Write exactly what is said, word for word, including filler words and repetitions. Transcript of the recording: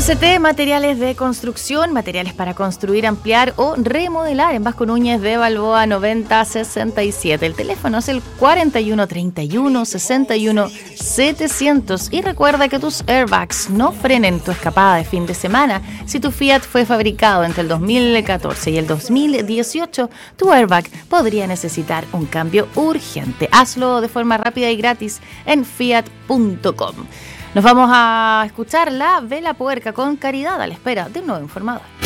S T, materiales de construcción, materiales para construir, ampliar o remodelar en Vasco Núñez de Balboa noventa sesenta y siete. El teléfono es el cuarenta y uno treinta y uno sesenta y uno setecientos. Y recuerda que tus airbags no frenen tu escapada de fin de semana. Si tu Fiat fue fabricado entre el dos mil catorce y el dos mil dieciocho, tu airbag podría necesitar un cambio urgente. Hazlo de forma rápida y gratis en fiat punto com. Nos vamos a escuchar la Vela Puerca con Caridad a la espera de un nuevo informador.